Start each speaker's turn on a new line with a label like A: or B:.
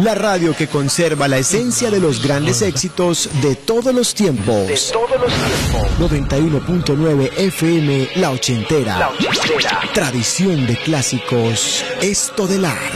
A: La radio que conserva la esencia de los grandes éxitos de todos los tiempos. 91.9 FM, La Ochentera. Tradición de clásicos, esto de la